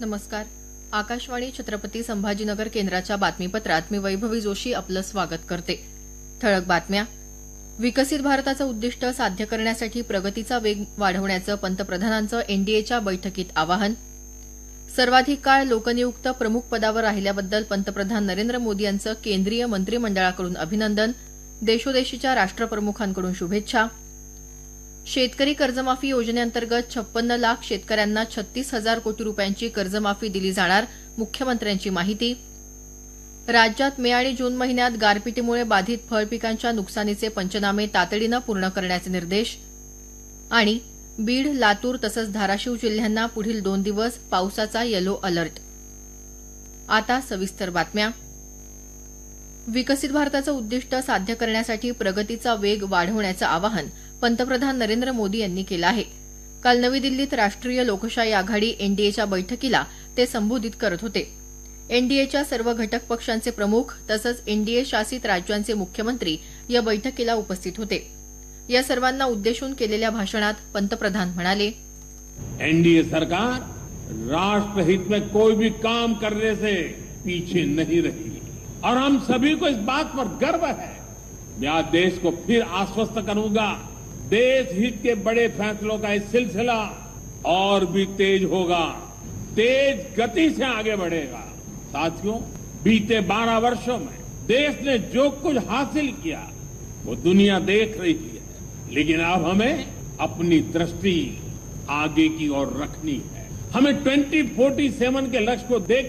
नमस्कार. आकाशवाणी छत्रपती संभाजीनगर केंद्राच्या बातमीपत्रात मी वैभवी जोशी आपलं स्वागत करते. ठळक बातम्या. विकसित भारताचं उद्दिष्ट साध्य करण्यासाठी प्रगतीचा वेग वाढवण्याचं पंतप्रधानांचं एनडीएच्या बैठकीत आवाहन. सर्वाधिक काळ लोकनियुक्त प्रमुख पदावर राहिल्याबद्दल पंतप्रधान नरेंद्र मोदी यांचं केंद्रीय मंत्रिमंडळाकडून अभिनंदन. देशोदेशीच्या राष्ट्रप्रमुखांकडून शुभेच्छा. शेतकरी कर्जमाफी योजनेअंतर्गत 56 लाख शेतकऱ्यांना 36,000 कोटी रुपयांची कर्जमाफी दिली जाणार, मुख्यमंत्र्यांची माहिती. राज्यात मे आणि जून महिन्यात गारपिटीमुळे बाधित फळपिकांच्या नुकसानीचे पंचनामे तातडीनं पूर्ण करण्याचे निर्देश. आणि बीड, लातूर तसंच धाराशिव जिल्ह्यांना पुढील 2 दिवस पावसाचा येलो अलर्ट. आता सविस्तर बातम्या. विकसित भारताचं उद्दिष्ट साध्य करण्यासाठी प्रगतीचा वेग वाढवण्याचं आवाहन पंतप्रधान नरेंद्र मोदी यांनी केलं आहे. काल नवी दिल्लीत राष्ट्रीय लोकशाही आघाडी एनडीएच्या बैठकीला ते संबोधित करत होते. एनडीएच्या सर्व घटक पक्षांचे प्रमुख तसंच एनडीए शासित राज्यांचे मुख्यमंत्री या बैठकीला उपस्थित होते. या सर्वांना उद्देशून केलेल्या भाषणात पंतप्रधान म्हणाले, एनडीए सरकार राष्ट्रहित में कोई भी काम करने से पीछे नहीं रही और हम सभी को इस बात पर गर्व है. मैं आज देश को फिर आश्वस्त करूंगा, देश हित के बड़े फैसलों का ये सिलसिला और भी तेज होगा, तेज गति से आगे बढ़ेगा. साथियों, बीते 12 वर्षों में देश ने जो कुछ हासिल किया वो दुनिया देख रही है, लेकिन अब हमें अपनी दृष्टि आगे की ओर रखनी है. हमें 2047 के लक्ष्य को देख